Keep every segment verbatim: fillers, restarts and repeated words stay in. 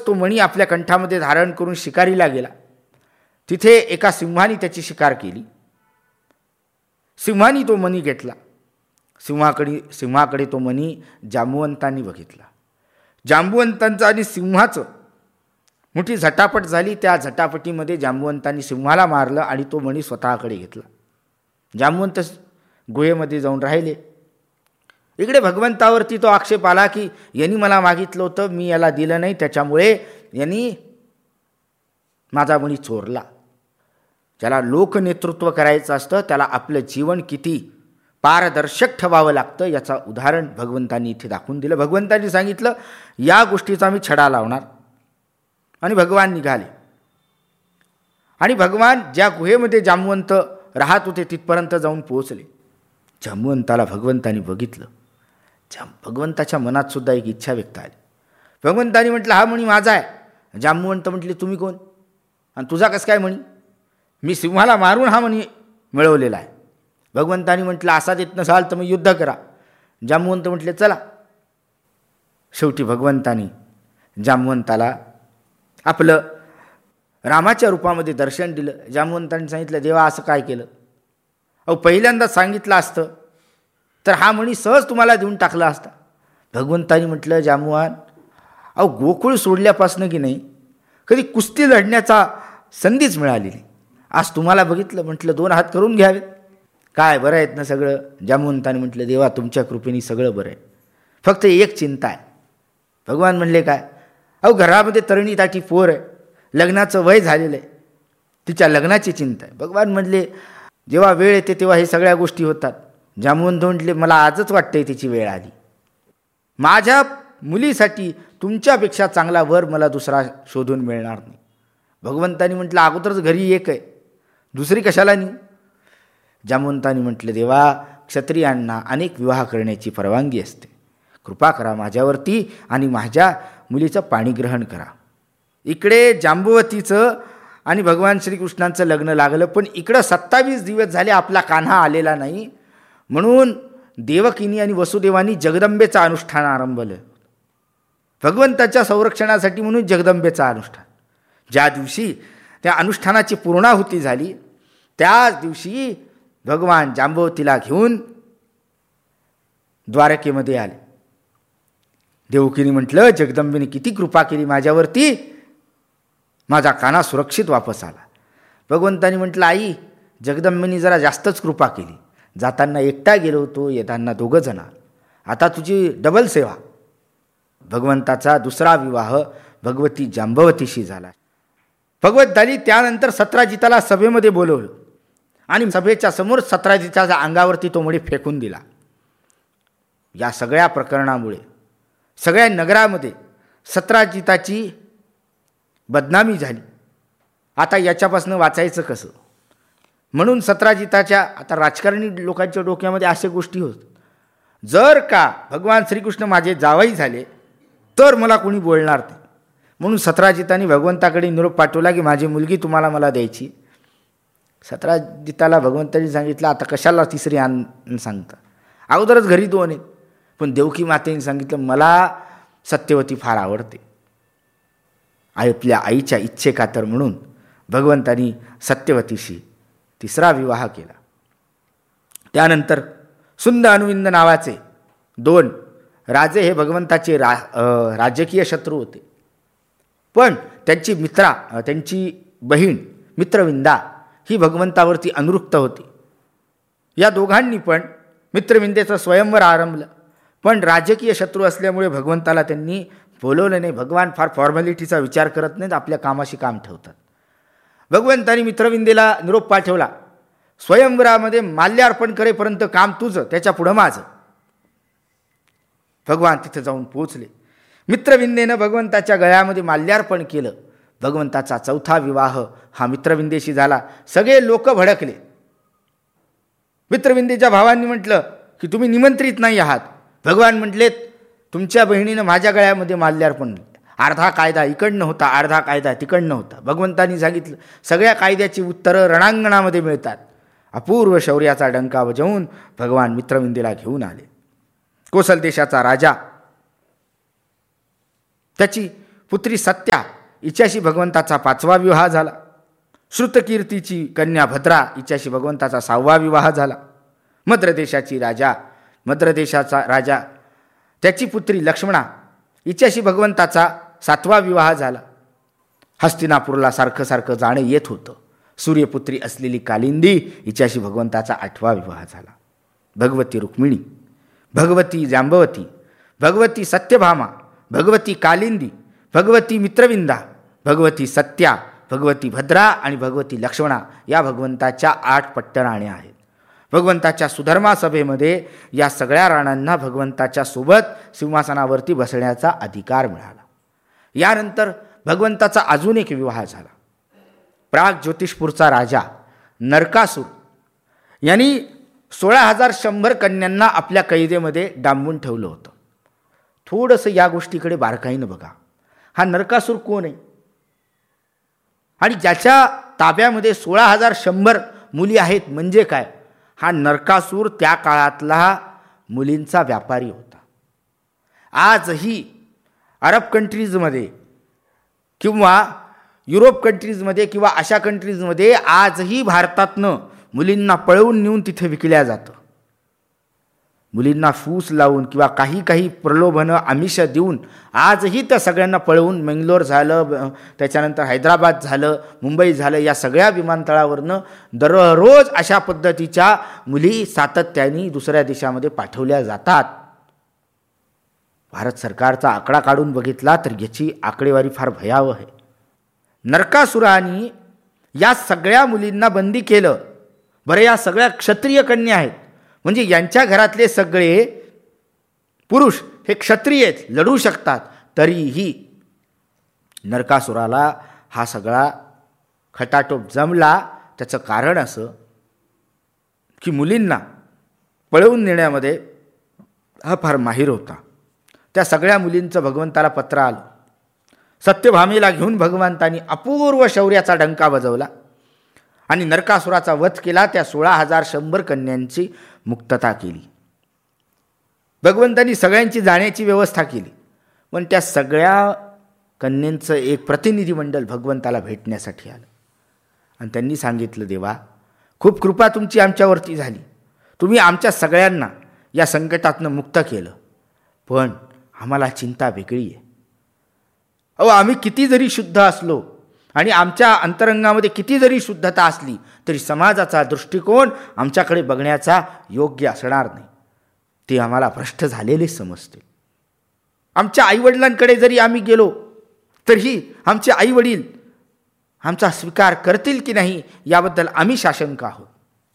तो मणी आपल्या कंठामध्ये धारण करून शिकारीला गेला. तिथे एका सिंहाने त्याची शिकार केली. सिंहाने तो मणी घेतला. सिंहाकडे सिंहाकडे तो मणी जांबुवंतांनी बघितला. जांबुवंतांचं आणि सिंहाचं मोठी झटापट झाली. त्या झटापटीमध्ये जांबुवंतांनी सिंहाला मारलं आणि तो मणी स्वतःकडे घेतला. जांबुवंत गुहेमध्ये जाऊन राहिले. इकडे भगवंतावरती तो आक्षेप आला की यांनी मला मागितलं होतं, मी याला दिलं नाही, त्याच्यामुळे यांनी माझा मणी चोरला. ज्याला लोकनेतृत्व करायचं असतं त्याला आपलं जीवन किती पारदर्शक ठेवावं लागतं याचं उदाहरण भगवंतांनी इथे दाखवून दिलं. भगवंतांनी सांगितलं या गोष्टीचा मी छडा लावणार. आणि भगवान निघाले. आणि भगवान ज्या गुहेमध्ये जांबुवंत राहत होते तिथपर्यंत जाऊन पोहोचले. जांबुवंताला भगवंतांनी बघितलं. जाम भगवंताच्या मनात सुद्धा एक इच्छा व्यक्त आली. भगवंतांनी म्हटलं हा मणी माझा आहे. जांबुवंत म्हटले तुम्ही कोण आणि तुझा कसं काय मणी? मी सिंहाला मारून हा मणी मिळवलेला आहे. भगवंतांनी म्हटलं असा देत नसाल तर मग युद्ध करा. जांबुवंत म्हटले चला. शेवटी भगवंतांनी जांबुवंताला आपलं रामाच्या रूपामध्ये दर्शन दिलं. जांबुवंतांनी सांगितलं देवा असं काय केलं? अहो पहिल्यांदा सांगितलं असतं तर हा मणी सहज तुम्हाला देऊन टाकला असता. भगवंतांनी म्हटलं जांबुवान, अहो गोकुळ सोडल्यापासून की नाही कधी कुस्ती लढण्याचा संधीच मिळाली नाही. आज तुम्हाला बघितलं म्हटलं दोन हात करून घ्यावेत. काय बरं आहेत ना सगळं? जांबुवंतांनी म्हटलं देवा तुमच्या कृपेने सगळं बरं आहे, फक्त एक चिंता आहे. भगवान म्हणले काय? अहो घरामध्ये तरुणी ताठी पोर आहे, लग्नाचं वय झालेलं आहे, तिच्या लग्नाची चिंता आहे. भगवान म्हणले जेव्हा वेळ येते तेव्हा हे सगळ्या गोष्टी होतात. जांबुवंत म्हटले मला आजच वाटतंय तिची वेळ आली. माझ्या मुलीसाठी तुमच्यापेक्षा चांगला वर मला दुसरा शोधून मिळणार नाही. भगवंतांनी म्हटलं अगोदरच घरी एक आहे, दुसरी कशाला नाही? जांबुवंतांनी म्हटले देवा क्षत्रियांना अनेक विवाह करण्याची परवानगी असते, कृपा करा माझ्यावरती आणि माझ्या मुलीचं पाणीग्रहण करा. इकडे जांबुवतीचं आणि भगवान श्रीकृष्णांचं लग्न लागलं. पण इकडं सत्तावीस दिवस झाले आपला कान्हा आलेला नाही. म्हणून देवकीनी आणि वसुदेवानी जगदंबेचं अनुष्ठान आरंभलं. भगवंताच्या संरक्षणासाठी म्हणून जगदंबेचं अनुष्ठान. ज्या दिवशी त्या अनुष्ठानाची पूर्णाहुती झाली त्याच दिवशी भगवान जांबवतीला घेऊन द्वारकेमध्ये आले. देवकीने म्हटलं जगदंबेने किती कृपा केली माझ्यावरती, माझा कान्हा सुरक्षित वापस आला. भगवंतानी म्हटलं आई जगदंबेने जरा जास्तच कृपा केली. जाताना एकटा गेलो होतो, येताना दोघं जण, आता तुझी डबल सेवा. भगवंताचा दुसरा विवाह भगवती जांबवतीशी झाला. भगवंतानी त्यानंतर सत्राजिताला सभेमध्ये बोलवलं आणि सभेच्या समोर सत्राजिताच्या अंगावरती तो मणी फेकून दिला. या सगळ्या प्रकरणामुळे सगळ्या नगरामध्ये सत्राजिताची बदनामी झाली. आता याच्यापासून वाचायचं कसं? म्हणून सत्राजिताच्या आता राजकारणी लोकांच्या डोक्यामध्ये अशा गोष्टी होत, जर का भगवान श्रीकृष्ण माझे जावई झाले तर मला कोणी बोलणार नाही. म्हणून सत्राजिताने भगवंताकडे निरोप पाठवला की माझी मुलगी तुम्हाला मला द्यायची. सत्राजिताला भगवंतांनी सांगितलं आता कशाला तिसरी आण सांगता, अगोदरच घरी दोन आहेत. पण देवकी मातेने सांगितलं मला सत्यवती फार आवडते. आपल्या आईच्या इच्छेखातर म्हणून भगवंतानी सत्यवतीशी तिसरा विवाह केला. त्यानंतर सुंद अनुविंद नावाचे दोन राजे हे भगवंताचे रा राजकीय शत्रू होते. पण त्यांची मित्रा त्यांची बहीण मित्रविंदा ही भगवंतावरती अनुरक्त होती. या दोघांनी पण मित्रविंदेचं स्वयंवर आरंभलं. पण राजकीय शत्रू असल्यामुळे भगवंताला त्यांनी बोलवलं नाही. भगवान फार फॉर्मॅलिटीचा विचार करत नाहीत, आपल्या कामाशी काम ठेवतात. भगवंतानी मित्रविंदेला निरोप पाठवला, स्वयंवरामध्ये माल्यार्पण करेपर्यंत काम तुझं, त्याच्या पुढं माझं. भगवान तिथे जाऊन पोहोचले. मित्रविंदेनं भगवंताच्या गळ्यामध्ये माल्यार्पण केलं. भगवंताचा चौथा विवाह हा मित्रविंदेशी झाला. सगळे लोक भडकले. मित्रविंदेच्या भावांनी म्हटलं की तुम्ही निमंत्रित नाही आहात. भगवान म्हटलेत तुमच्या बहिणीनं माझ्या गळ्यामध्ये माल्यार्पण, अर्धा कायदा इकडनं होता, अर्धा कायदा तिकडनं होता. भगवंतांनी सांगितलं सगळ्या कायद्याची उत्तरं रणांगणामध्ये मिळतात. अपूर्व शौर्याचा डंका वाजवून भगवान मित्रविंदेला घेऊन आले. कोसल देशाचा राजा त्याची पुत्री सत्या हिच्याशी भगवंताचा पाचवा विवाह झाला. श्रुतकीर्तीची कन्या भद्रा हिच्याशी भगवंताचा सहावा विवाह झाला. मद्रदेशाची राजा मद्रदेशाचा राजा त्याची पुत्री लक्ष्मणा हिच्याशी भगवंताचा सातवा विवाह झाला. हस्तिनापूरला सारखं सारखं जाणं येत होतं. सूर्यपुत्री असलेली कालिंदी हिच्याशी भगवंताचा आठवा विवाह झाला. भगवती रुक्मिणी, भगवती जांबवती, भगवती सत्यभामा, भगवती कालिंदी, भगवती मित्रविंदा, भगवती सत्या, भगवती भद्रा आणि भगवती लक्ष्मणा या भगवंताच्या आठ पट्टराण्या आहेत. भगवंताच्या सुधर्मा सभेमध्ये या सगळ्या राणांना भगवंताच्या सोबत सिंहासनावरती बसण्याचा अधिकार मिळाला. यानंतर भगवंताचा अजून एक विवाह झाला. प्राग ज्योतिषपूरचा राजा नरकासूर यांनी सोळा हजार शंभर कन्यांना आपल्या कैदेमध्ये डांबून ठेवलं होतं. थोडंसं या गोष्टीकडे बारकाईनं बघा. हा नरकासूर कोण आहे आणि ज्याच्या ताब्यामध्ये सोळा हजार शंभर मुली आहेत म्हणजे काय? हा नरकासूर त्या काळातला मुलींचा व्यापारी होता. आजही अरब कंट्रीजमध्ये किंवा युरोप कंट्रीजमध्ये किंवा अशा कंट्रीजमध्ये आजही भारतातनं मुलींना पळवून नेऊन तिथे विकल्या जातं. मुलींना फूस लावून किंवा काही काही प्रलोभनं आमिष देऊन आजही त्या सगळ्यांना पळवून मंगलोर झालं, त्याच्यानंतर हैदराबाद झालं, मुंबई झालं, या सगळ्या विमानतळावरनं दररोज अशा पद्धतीच्या मुली सातत्याने दुसऱ्या देशामध्ये पाठवल्या जातात. भारत सरकारचा आकडा काढून बघितला तर याची आकडेवारी फार भयावह आहे. नरकासुराने या सगळ्या मुलींना बंदी केलं. बरं, या सगळ्या क्षत्रिय कन्या आहेत म्हणजे यांच्या घरातले सगळे पुरुष हे क्षत्रिय आहेत, लढू शकतात. तरीही नरकासुराला हा सगळा खटाटोप जमला. त्याचं कारण असं की मुलींना पळवून नेण्यामध्ये हा फार माहीर होता. त्या सगळ्या मुलींचं भगवंताला पत्र आलं. सत्यभामेला घेऊन भगवंतांनी अपूर्व शौर्याचा डंका वाजवला आणि नरकासुराचा वध केला. त्या सोळा हजार शंभर कन्यांची मुक्तता केली. भगवंतांनी सगळ्यांची जाण्याची व्यवस्था केली. पण त्या सगळ्या कन्यांचं एक प्रतिनिधिमंडळ भगवंताला भेटण्यासाठी आलं आणि त्यांनी सांगितलं, देवा खूप कृपा तुमची आमच्यावरती झाली. तुम्ही आमच्या सगळ्यांना या संकटातनं मुक्त केलं. पण आम्हाला चिंता वेगळी आहे. अहो, आम्ही किती जरी शुद्ध असलो आणि आमच्या अंतरंगामध्ये किती जरी शुद्धता असली तरी समाजाचा दृष्टिकोन आमच्याकडे बघण्याचा योग्य असणार नाही. ते आम्हाला भ्रष्ट झालेले समजते. आमच्या आईवडिलांकडे जरी आम्ही गेलो तरीही आमचे आईवडील आमचा स्वीकार करतील की नाही याबद्दल आम्ही साशंक आहोत.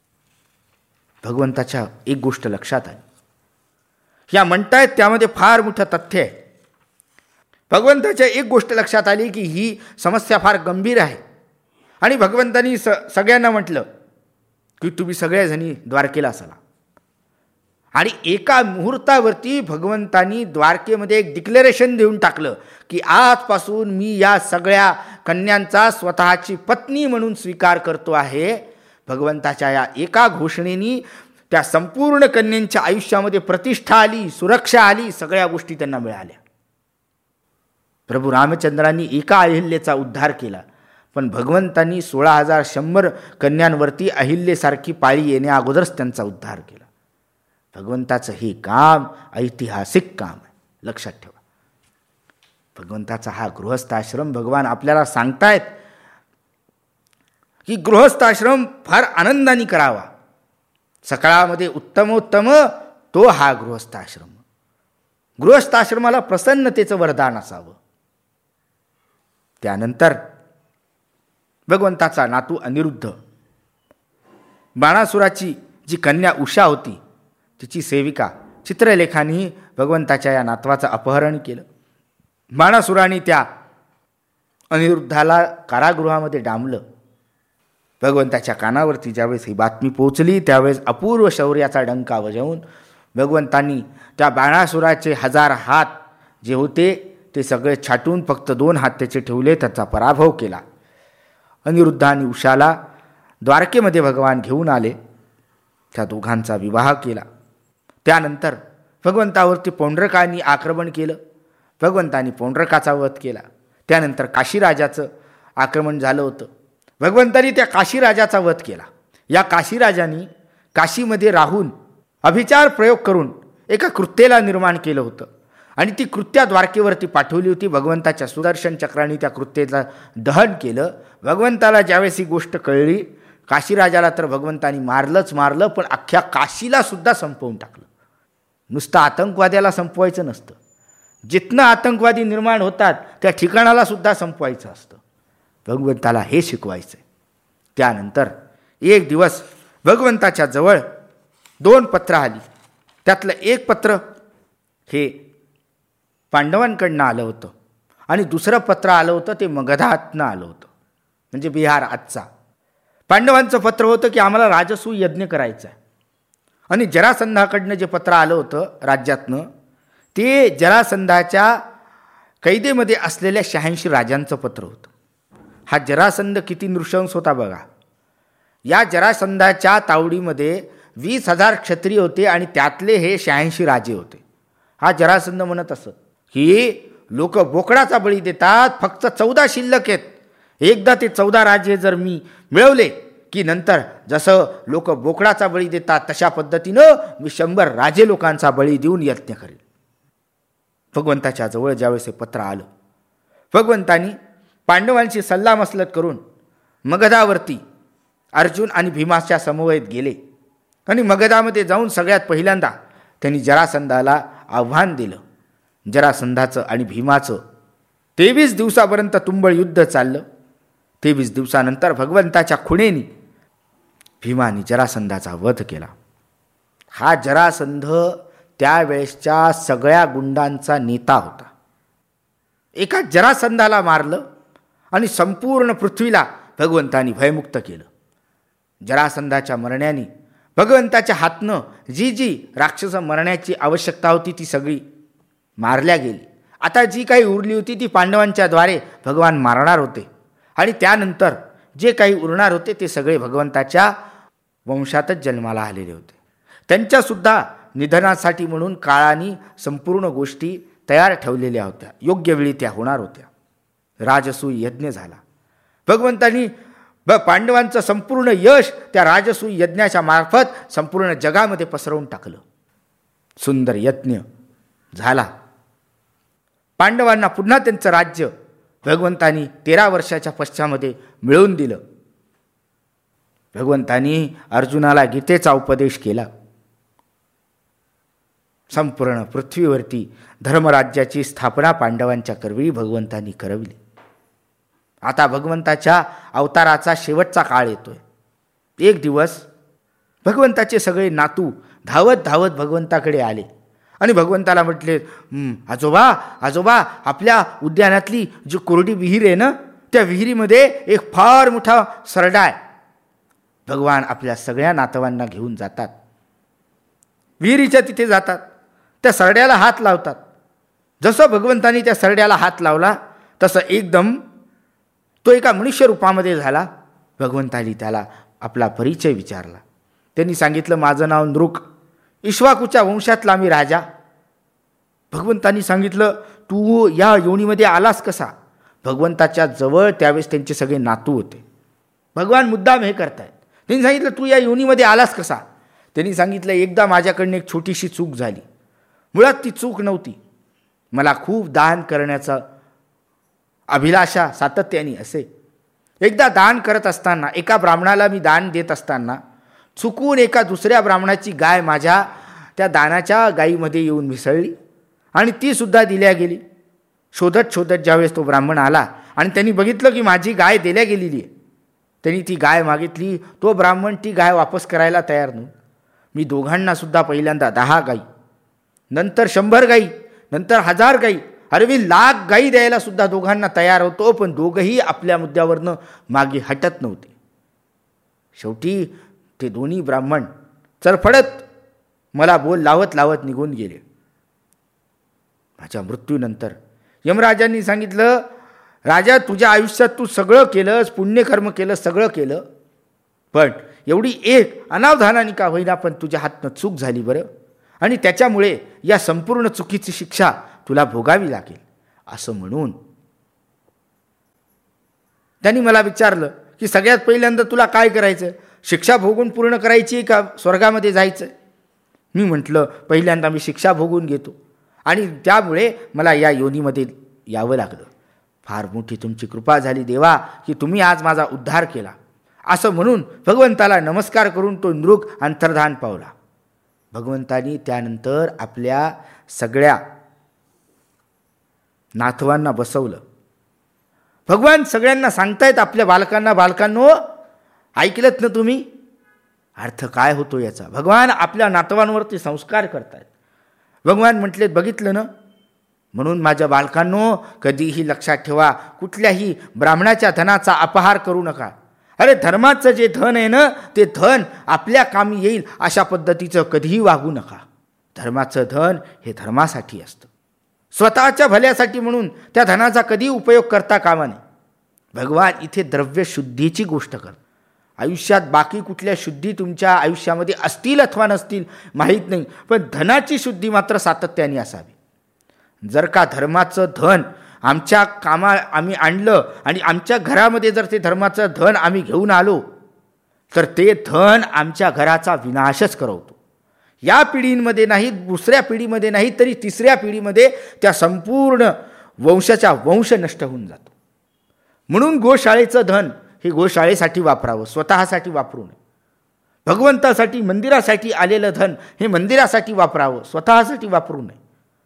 भगवंताच्या एक गोष्ट लक्षात आली. या म्हणतायत त्यामध्ये फार मोठं तथ्य आहे. भगवंताच्या एक गोष्ट लक्षात आली की ही समस्या फार गंभीर आहे आणि भगवंतांनी स सगळ्यांना म्हटलं की तुम्ही सगळ्याजणी द्वारकेला चला. आणि एका मुहूर्तावरती भगवंतांनी द्वारकेमध्ये एक डिक्लेरेशन देऊन टाकलं की आजपासून मी या सगळ्या कन्यांचा स्वतःची पत्नी म्हणून स्वीकार करतो आहे. भगवंताच्या या एका घोषणेने त्या संपूर्ण कन्यांच्या आयुष्यामध्ये प्रतिष्ठा आली, सुरक्षा आली, सगळ्या गोष्टी त्यांना मिळाल्या. प्रभू रामचंद्रांनी एका अहिल्येचा उद्धार केला, पण भगवंतांनी सोळा हजार शंभर कन्यांवरती अहिल्येसारखी पाळी येण्या अगोदरच त्यांचा उद्धार केला. भगवंताचं हे काम ऐतिहासिक काम आहे, लक्षात ठेवा. भगवंताचा हा गृहस्थाश्रम भगवान आपल्याला सांगतायत की गृहस्थाश्रम फार आनंदाने करावा. सकाळामध्ये उत्तमोत्तम तो हा गृहस्थाश्रम. गृहस्थाश्रमाला प्रसन्नतेचं वरदान असावं. त्यानंतर भगवंताचा नातू अनिरुद्ध, बाणासुराची जी कन्या उषा होती तिची सेविका चित्रलेखांनी भगवंताच्या या नातवाचं अपहरण केलं. बाणासुराने त्या अनिरुद्धाला कारागृहामध्ये डांबलं. भगवंताच्या कानावरती ज्यावेळेस ही बातमी पोचली त्यावेळेस अपूर्व शौर्याचा डंका वाजवून भगवंतांनी त्या बाणासुराचे हजार हात जे होते ते सगळे छाटून फक्त दोन हात त्याचे ठेवले, त्याचा पराभव केला. अनिरुद्ध आणि उषाला द्वारकेमध्ये भगवान घेऊन आले. त्या दोघांचा विवाह केला. त्यानंतर भगवंतावरती पौंड्रकांनी आक्रमण केलं. भगवंतांनी पौंड्रकाचा वध केला. त्यानंतर काशीराजाचं आक्रमण झालं होतं. भगवंतानी त्या काशीराजाचा वध केला. या काशीराजांनी काशीमध्ये राहून अभिचार प्रयोग करून एका कृत्येला निर्माण केलं होतं आणि ती कृत्या द्वारकेवरती पाठवली होती. भगवंताच्या सुदर्शन चक्राने त्या कृत्येचं दहन केलं. भगवंताला ज्यावेळेस ही गोष्ट कळली, काशीराजाला तर भगवंतानी मारलंच मारलं, पण अख्ख्या काशीला सुद्धा संपवून टाकलं. नुसतं आतंकवाद्याला संपवायचं नसतं, जिथनं आतंकवादी निर्माण होतात त्या ठिकाणाला सुद्धा संपवायचं असतं. भगवंताला हे शिकवायचं. त्यानंतर एक दिवस भगवंताच्या जवळ दोन पत्र आली. त्यातलं एक पत्र हे पांडवांकडनं आलं होतं आणि दुसरं पत्र आलं होतं ते मगधातनं आलं होतं, म्हणजे बिहार आजचा. पांडवांचं पत्र होतं की आम्हाला राजसूय यज्ञ करायचा आहे. आणि जरासंधाकडनं जे पत्र आलं होतं राज्यातनं ते जरासंधाच्या कैदेमध्ये असलेल्या शहाऐंशी राजांचं पत्र होतं. हा जरासंध किती नृशंस होता बघा. या जरासंधाच्या तावडीमध्ये वीस हजार क्षत्रिय होते आणि त्यातले हे शहाऐंशी राजे होते. हा जरासंध म्हणत असत की लोक बोकडाचा बळी देतात, फक्त चौदा शिल्लक आहेत. एकदा ते चौदा राजे जर मी मिळवले की नंतर जसं लोक बोकडाचा बळी देतात तशा पद्धतीनं मी शंभर राजे लोकांचा बळी देऊन यज्ञ करेल. भगवंताच्या जवळ ज्यावेळेस हे पत्र आलं, भगवंतानी पांडवांशी सल्लामसलत करून मगधावरती अर्जुन आणि भीमाच्या समवेत गेले आणि मगधामध्ये जाऊन सगळ्यात पहिल्यांदा त्यांनी जरासंधाला आव्हान दिलं. जरासंधाचं आणि भीमाचं तेवीस दिवसापर्यंत तुंबळ युद्ध चाललं. तेवीस दिवसानंतर भगवंताच्या खुणेनी भीमाने जरासंधाचा वध केला. हा जरासंध त्यावेळेसच्या सगळ्या गुंडांचा नेता होता. एका जरासंधाला मारलं आणि संपूर्ण पृथ्वीला भगवंतानी भयमुक्त केलं. जरासंधाच्या मरण्याने भगवंताच्या हातनं जी जी राक्षसं मरण्याची आवश्यकता होती ती सगळी मारल्या गेली. आता जी काही उरली होती ती पांडवांच्या द्वारे भगवान मारणार होते आणि त्यानंतर जे काही उरणार होते ते सगळे भगवंताच्या वंशातच जन्माला आलेले होते. त्यांच्यासुद्धा निधनासाठी म्हणून काळाने संपूर्ण गोष्टी तयार ठेवलेल्या होत्या. योग्य वेळी त्या होणार होत्या. राजसूय यज्ञ झाला. भगवंतानी ब पांडवांचं संपूर्ण यश त्या राजसूय यज्ञाच्या मार्फत संपूर्ण जगामध्ये पसरवून टाकलं. सुंदर यज्ञ झाला. पांडवांना पुन्हा त्यांचं राज्य भगवंतानी तेरा वर्षाच्या पश्चामध्ये मिळवून दिलं. भगवंतानी अर्जुनाला गीतेचा उपदेश केला. संपूर्ण पृथ्वीवरती धर्मराज्याची स्थापना पांडवांच्या करवी भगवंतानी करवली. आता भगवंताच्या अवताराचा शेवटचा काळ येतोय. एक दिवस भगवंताचे सगळे नातू धावत धावत भगवंताकडे आले आणि भगवंताला म्हटले, आजोबा आजोबा आपल्या उद्यानातली जी कोरडी विहीर आहे ना, त्या विहिरीमध्ये एक फार मोठा सरडा आहे. भगवान आपल्या सगळ्या नातवांना घेऊन जातात. विहिरीच्या तिथे जातात. त्या सरड्याला हात लावतात. जसं भगवंतानी त्या सरड्याला हात लावला तसं एकदम तो एका मनुष्य रूपामध्ये झाला. भगवंतानी त्याला आपला परिचय विचारला. त्यांनी सांगितलं, माझं नाव नृक, इक्ष्वाकूच्या वंशातला मी राजा. भगवंतानी सांगितलं, तू या योनीमध्ये आलास कसा? भगवंताच्या जवळ त्यावेळेस त्यांचे सगळे नातू होते. भगवान मुद्दाम हे करतायत. त्यांनी सांगितलं, तू या योनीमध्ये आलास कसा? त्यांनी सांगितलं, एकदा माझ्याकडनं एक छोटीशी चूक झाली. मुळात ती चूक नव्हती. मला खूप दान करण्याचा अभिलाषा सातत्याने असे. एकदा दान करत असताना एका ब्राह्मणाला मी दान देत असताना चुकून एका दुसऱ्या ब्राह्मणाची गाय माझ्या त्या दानाच्या गायीमध्ये येऊन मिसळली आणि ती सुद्धा दिल्या गेली. शोधत शोधत ज्यावेळेस तो ब्राह्मण आला आणि त्यांनी बघितलं की माझी गाय दिल्या गेलेली आहे, त्यांनी ती गाय मागितली. तो ब्राह्मण ती गाय वापस करायला तयार नव्हता. मी दोघांना सुद्धा पहिल्यांदा दहा गाई, नंतर शंभर गाई, नंतर हजार गाई, अरे मी लाख गाई द्यायला सुद्धा दोघांना तयार होतो, पण दोघंही आपल्या मुद्द्यावरनं मागे हटत नव्हते. शेवटी ते दोन्ही ब्राह्मण चरफडत मला बोल लावत लावत निघून गेले. माझ्या मृत्यूनंतर यमराजांनी सांगितलं, राजा तुझ्या आयुष्यात तू सगळं केलंस, पुण्यकर्म केलं, सगळं केलं, पण एवढी एक अनावधानाने का होईना पण तुझ्या हातनं चूक झाली बरं, आणि त्याच्यामुळे या संपूर्ण चुकीची शिक्षा तुला भोगावी लागेल. असं म्हणून त्यांनी मला विचारलं की सगळ्यात पहिल्यांदा तुला काय करायचं, शिक्षा भोगून पूर्ण करायची का स्वर्गामध्ये जायचं? मी म्हटलं पहिल्यांदा मी शिक्षा भोगून घेतो आणि त्यामुळे मला या योनीमध्ये यावं लागलं. फार मोठी तुमची कृपा झाली देवा की तुम्ही आज माझा उद्धार केला. असं म्हणून भगवंताला नमस्कार करून तो नृग अंतर्धान पावला. भगवंतानी त्यानंतर आपल्या सगळ्या नातवांना बसवलं. भगवान सगळ्यांना सांगतायत आपल्या बालकांना, बालकांनो ऐकलत ना तुम्ही? अर्थ काय होतो याचा? भगवान आपल्या नातवांवरती संस्कार करतायत. भगवान म्हटलेत बघितलं ना, म्हणून माझ्या बालकांनो कधीही लक्षात ठेवा, कुठल्याही ब्राह्मणाच्या धनाचा अपहार करू नका. अरे धर्माचं जे धन आहे ना, ते धन आपल्या कामी येईल अशा पद्धतीचं कधीही वागू नका. धर्माचं धन हे धर्मासाठी असतं, स्वतःच्या भल्यासाठी म्हणून त्या धनाचा कधी उपयोग करता कामा नये. भगवान इथे द्रव्य शुद्धीची गोष्ट कर. आयुष्यात बाकी कुठल्या शुद्धी तुमच्या आयुष्यामध्ये असतील अथवा नसतील माहीत नाही, पण धनाची शुद्धी मात्र सातत्याने असावी. जर का धर्माचं धन आमच्या कामा आम्ही आणलं आणि आमच्या घरामध्ये जर ते धर्माचं धन आम्ही घेऊन आलो तर ते धन आमच्या घराचा विनाशच करवतो. या पिढीमध्ये नाही, दुसऱ्या पिढीमध्ये नाही, तरी तिसऱ्या पिढीमध्ये त्या संपूर्ण वंशाचा वंश नष्ट होऊन जातो. म्हणून गोशाळेचं धन हे गोशाळेसाठी वापरावं, स्वतःसाठी वापरू नये. भगवंतासाठी मंदिरासाठी आलेलं धन हे मंदिरासाठी वापरावं, स्वतःसाठी वापरू नये.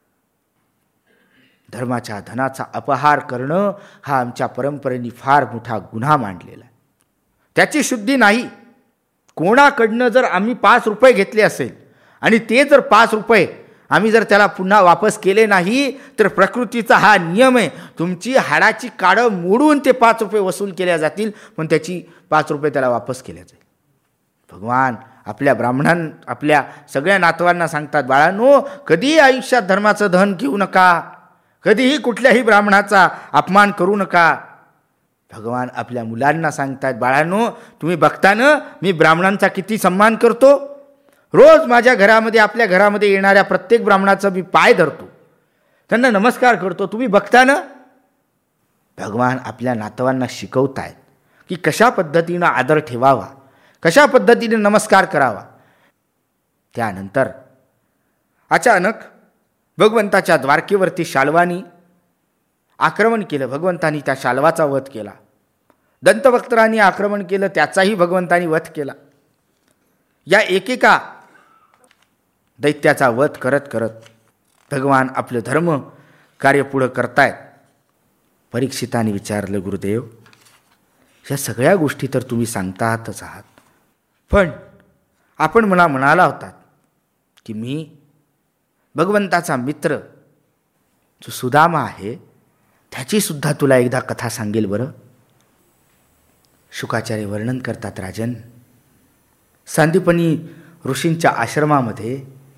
धर्माच्या धनाचा अपहार करणं हा आमच्या परंपरेने फार मोठा गुन्हा मांडलेला आहे. त्याची शुद्धी नाही. कोणाकडनं जर आम्ही पाच रुपये घेतले असेल आणि ते जर पाच रुपये आम्ही जर त्याला पुन्हा वापस केले नाही तर प्रकृतीचा हा नियम आहे, तुमची हाडाची काडं मोडून ते पाच रुपये वसूल केल्या जातील, पण त्याची पाच रुपये त्याला वापस केल्या जाईल. भगवान आपल्या ब्राह्मणां आपल्या सगळ्या नातवांना सांगतात, बाळांनो कधीही आयुष्यात धर्माचं धन घेऊ नका, कधीही कुठल्याही ब्राह्मणाचा अपमान करू नका. भगवान आपल्या मुलांना सांगतात, बाळांनो तुम्ही बघता ना मी ब्राह्मणांचा किती सन्मान करतो. रोज माझ्या घरामध्ये आपल्या घरामध्ये येणाऱ्या प्रत्येक ब्राह्मणाचा मी पाय धरतो, त्यांना नमस्कार करतो. तुम्ही बघता ना. भगवान आपल्या नातवांना शिकवतायत की कशा पद्धतीनं आदर ठेवावा, कशा पद्धतीने नमस्कार करावा. त्यानंतर अचानक भगवंताच्या द्वारकेवरती शाल्वानी आक्रमण केलं. भगवंतानी त्या शाल्वाचा वध केला. दंतवक्त्रांनी आक्रमण केलं, त्याचाही भगवंतानी वध केला. या एकेका दैत्याचा वध करत करत भगवान आपलं धर्म कार्य पुढं करतायत. परीक्षिताने विचारलं, गुरुदेव या सगळ्या गोष्टी तर तुम्ही सांगतातच आहात, पण आपण मला म्हणाला होतात की मी भगवंताचा मित्र जो सुदामा आहे त्याची सुद्धा तुला एकदा कथा सांगेल बरं. शुकाचार्य वर्णन करतात, राजन सांदीपनी ऋषींच्या आश्रमामध्ये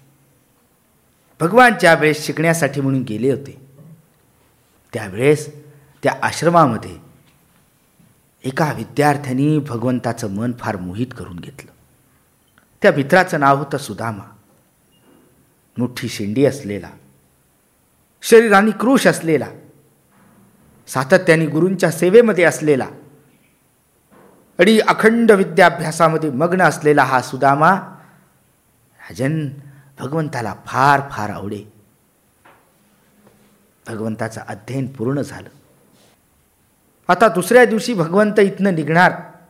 भगवान ज्या वेळेस शिकण्यासाठी म्हणून गेले होते त्यावेळेस त्या आश्रमामध्ये एका विद्यार्थ्याने भगवंताचं मन फार मोहित करून घेतलं. त्या मित्राचं नाव होतं सुदामा. मोठी शेंडी असलेला, शरीराने क्रूश असलेला, सातत्याने गुरूंच्या सेवेमध्ये असलेला आणि अखंड विद्याभ्यासामध्ये मग्न असलेला हा सुदामा राजन भगवंताला फार फार आवडे. भगवंताचं अध्ययन पूर्ण झालं. आता दुसऱ्या दिवशी भगवंत इथनं निघणार.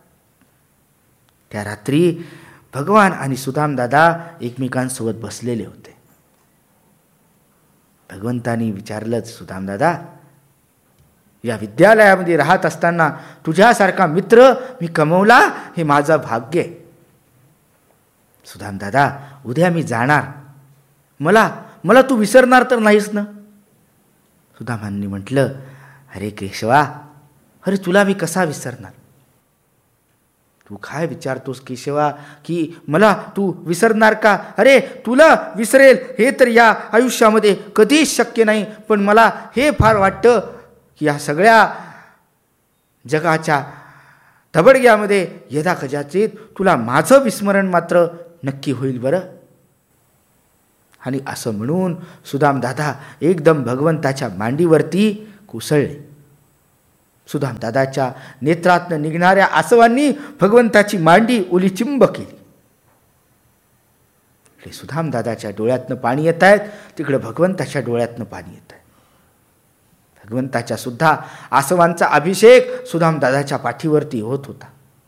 त्या रात्री भगवान आणि सुदामदादा एकमेकांसोबत बसलेले होते. भगवंतानी विचारलं, सुदामदादा या विद्यालयामध्ये राहत असताना तुझ्यासारखा मित्र मी कमवला हे माझं भाग्य आहे. सुदामदादा उद्या मी जाणार, मला मला तू विसरणार तर नाहीस ना. सुदामांनी म्हटलं, अरे केशवा, अरे तुला मी कसा विसरणार. तू काय विचारतोस केशवा की मला तू विसरणार का. अरे तुला विसरेल हे तर या आयुष्यामध्ये कधीच शक्य नाही, पण मला हे फार वाटतं की या सगळ्या जगाच्या धबडग्यामध्ये यदा कदाचित तुला माझं विस्मरण मात्र नक्की होईल बरं. आणि असं म्हणून सुदामदादा एकदम भगवंताच्या मांडीवरती कोसळले. सुदामदादाच्या नेत्रातनं निघणाऱ्या आसवांनी भगवंताची मांडी ओलीचिंब केली. सुदामदादाच्या डोळ्यातनं पाणी येत आहेत, तिकडे भगवंताच्या डोळ्यातनं पाणी येत आहे. भगवंताच्या सुद्धा आसवांचा अभिषेक सुदामदादाच्या पाठीवरती होत होता.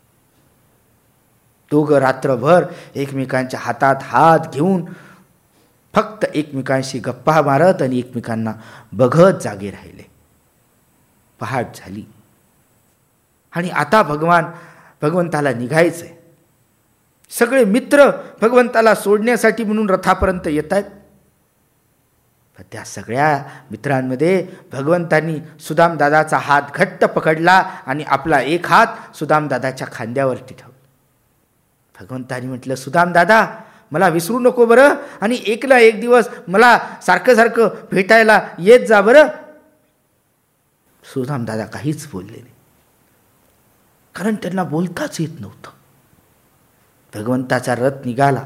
दोघं रात्रभर एकमेकांच्या हातात हात घेऊन फक्त एकमेकांशी गप्पा मारत आणि एकमेकांना बघत जागे राहिले. पहाट झाली आणि आता भगवान भगवंताला निघायचंय. सगळे मित्र भगवंताला सोडण्यासाठी म्हणून रथापर्यंत येत आहेत. त्या सगळ्या मित्रांमध्ये भगवंतांनी सुदामदादाचा हात घट्ट पकडला आणि आपला एक हात सुदामदादाच्या खांद्यावरती ठेवला. भगवंतांनी म्हटलं, सुदामदादा मला विसरू नको बरं, आणि एकला एक दिवस मला सारखं सारखं भेटायला येत जा बरं. सुदामदादा काहीच बोलले नाही, कारण त्यांना बोलताच येत नव्हतं. भगवंताचा रथ निघाला.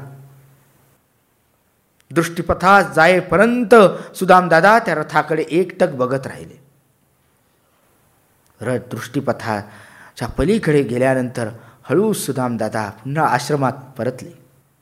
दृष्टीपथात जायपर्यंत सुदामदादा त्या रथाकडे एकटक बघत राहिले. रथ दृष्टीपथाच्या पलीकडे गेल्यानंतर हळू सुदामदादा पुन्हा आश्रमात परतले.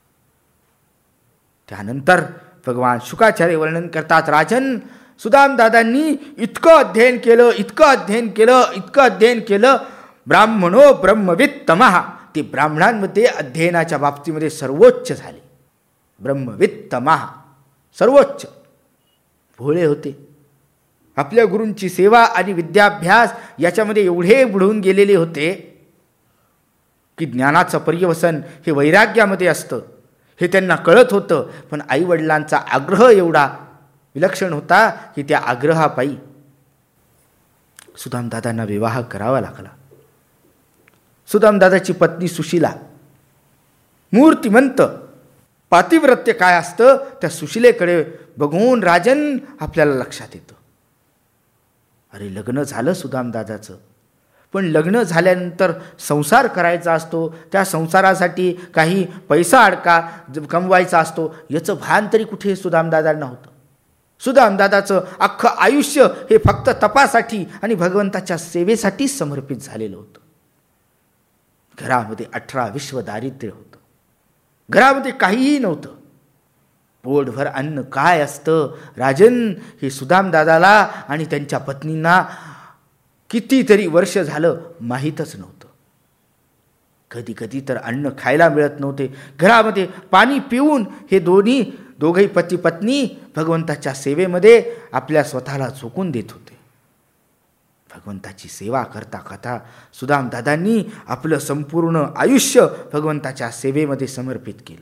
त्यानंतर भगवान शुकाचार्य वर्णन करतात, राजन, सुदामदादांनी इतकं अध्ययन केलं इतकं अध्ययन केलं इतकं अध्ययन केलं ब्राह्मणो ब्रह्मवित् तमः. ते ब्राह्मणांमध्ये अध्ययनाच्या बाबतीमध्ये सर्वोच्च झाले. ब्रह्मवित् तमः, सर्वोच्च. भोळे होते. आपल्या गुरूंची सेवा आणि विद्याभ्यास याच्यामध्ये एवढे बुडून गेलेले होते की ज्ञानाचं पर्यवसन हे वैराग्यामध्ये असतं हे त्यांना कळत होतं. पण आईवडिलांचा आग्रह एवढा विलक्षण होता की त्या आग्रहापायी सुदामदादांना विवाह करावा लागला. सुदामदादाची पत्नी सुशीला, मूर्तिमंत, पातिव्रत्य काय असतं त्या सुशिलेकडे बघून राजन आपल्याला लक्षात येतं. अरे लग्न झालं सुदामदादाचं, पण लग्न झाल्यानंतर संसार करायचा असतो, त्या संसारासाठी काही पैसा अडका कमवायचा असतो, याचं भान तरी कुठे सुदामदादांना होतं. सुदामदादाचं अख्खं आयुष्य हे फक्त तपासाठी आणि भगवंताच्या सेवेसाठीच समर्पित झालेलं होतं. घरामध्ये अठरा विश्व दारिद्र्य होतं. घरामध्ये काहीही नव्हतं. पोटभर अन्न काय असतं राजन हे सुदामदादाला आणि त्यांच्या पत्नींना कितीतरी वर्ष झालं माहीतच नव्हतं. कधी कधी तर अन्न खायला मिळत नव्हते. घरामध्ये पाणी पिऊन हे दोन्ही दोघही पती पत्नी भगवंताच्या सेवेमध्ये आपल्या स्वतःला झोकून देत होते. भगवंताची सेवा करता करता सुदामदादांनी आपलं संपूर्ण आयुष्य भगवंताच्या सेवेमध्ये समर्पित केलं.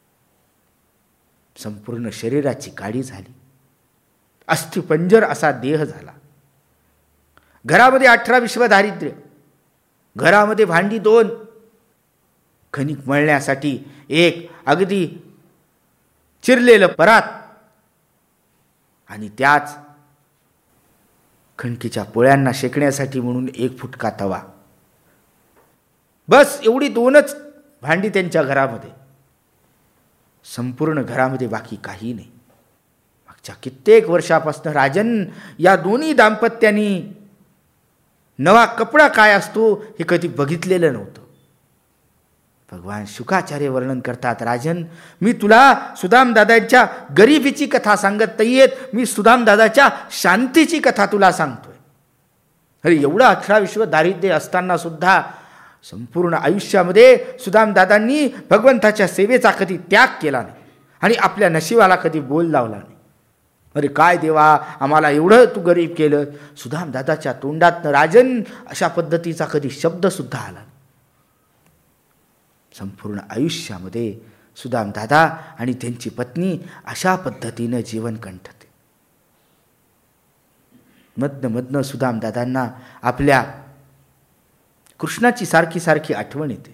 संपूर्ण शरीराची काडी झाली. अस्थिपंजर असा देह झाला. घरामध्ये अठरा विश्व दारिद्र्य, घरामध्ये भांडी दोन, खणिक मळण्यासाठी एक अगदी चिरलेलं परात आणि त्याच खणकीच्या पोळ्यांना शेकण्यासाठी म्हणून एक फुटका तवा. बस एवढी दोनच भांडी त्यांच्या घरामध्ये. संपूर्ण घरामध्ये बाकी काही नाही. मागच्या कित्येक वर्षापासून राजन या दोन्ही दाम्पत्यांनी नवा कपडा काय असतो हे कधी बघितलेलं नव्हतं. भगवान शुकाचार्य वर्णन करतात, राजन मी तुला सुदामदादांच्या गरिबीची कथा सांगत नाहीयेत, मी सुदामदादाच्या शांतीची कथा तुला सांगतोय. अरे एवढं अठरा विश्व दारिद्र्य असताना सुद्धा संपूर्ण आयुष्यामध्ये सुदामदादांनी भगवंताच्या सेवेचा कधी त्याग केला नाही आणि आपल्या नशिबाला कधी बोल लावला नाही. अरे काय देवा आम्हाला एवढं तू गरीब केलं. सुदामदादाच्या तोंडातनं राजन अशा पद्धतीचा कधी शब्दसुद्धा आला नाही. संपूर्ण आयुष्यामध्ये सुदामदादा आणि त्यांची पत्नी अशा पद्धतीनं जीवन कंठते. मधनं मधनं सुदामदादांना आपल्या कृष्णाची सारखी सारखी आठवण येते.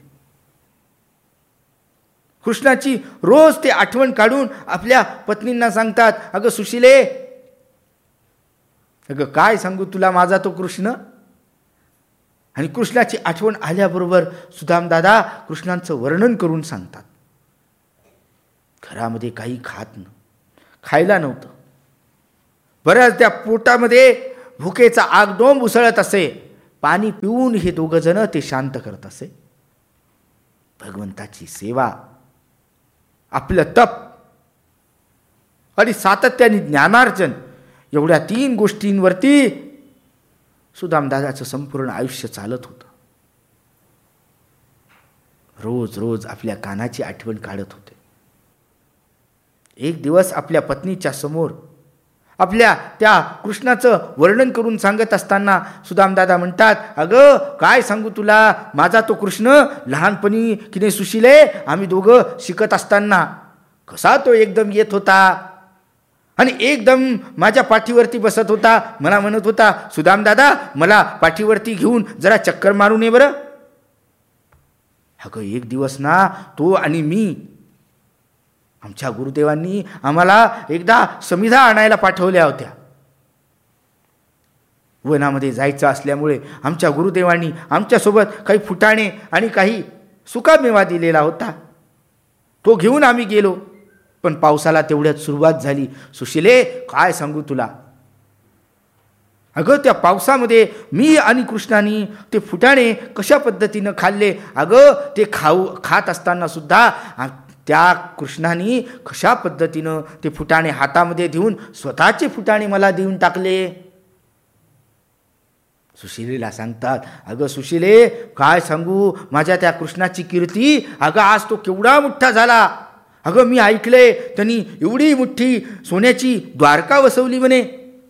कृष्णाची रोज ते आठवण काढून आपल्या पत्नींना सांगतात, अगं सुशिले, अगं काय सांगू तुला माझा तो कृष्ण. आणि कृष्णाची आठवण आल्याबरोबर सुदामदादा कृष्णांचं वर्णन करून सांगतात. घरामध्ये काही खात न खायला नव्हतं. बऱ्याच त्या पोटामध्ये भुकेचा आगडोंब उसळत असे. पाणी पिऊन हे दोघं जण ते शांत करत असे. भगवंताची सेवा, आपलं तप आणि सातत्याने ज्ञानार्जन, एवढ्या तीन गोष्टींवरती सुदामदादाचं संपूर्ण आयुष्य चालत होतं. रोज रोज आपल्या कानाची आठवण काढत होते. एक दिवस आपल्या पत्नीच्या समोर आपल्या त्या कृष्णाचं वर्णन करून सांगत असताना सुदामदादा म्हणतात, अगं काय सांगू तुला, माझा तो कृष्ण लहानपणी की नाही सुशीले, आम्ही दोघं शिकत असताना कसा तो एकदम येत होता आणि एकदम माझ्या पाठीवरती बसत होता. मला म्हणत होता, सुदामदादा मला पाठीवरती घेऊन जरा चक्कर मारून ये बरं. अगं एक दिवस ना तो आणि मी, आमच्या गुरुदेवांनी आम्हाला एकदा समिधा आणायला पाठवल्या होत्या. वनामध्ये जायचं असल्यामुळे आमच्या गुरुदेवांनी आमच्यासोबत काही फुटाणे आणि काही सुकामेवा दिलेला होता. तो घेऊन आम्ही गेलो. पण पावसाला तेवढ्यात सुरुवात झाली. सुशिले काय सांगू तुला, अगं त्या पावसामध्ये मी आणि कृष्णानी ते फुटाणे कशा पद्धतीनं खाल्ले. अगं ते खाऊ खात असताना सुद्धा त्या कृष्णानी कशा पद्धतीनं ते फुटाणे हातामध्ये देऊन स्वतःचे फुटाणे मला देऊन टाकले. सुशिलेला सांगतात, अगं सुशिले काय सांगू माझ्या त्या कृष्णाची कीर्ती, अगं आज तो केवढा मोठा झाला. अगं मी ऐकले त्यांनी एवढी मोठी सोन्याची द्वारका वसवली म्हणे.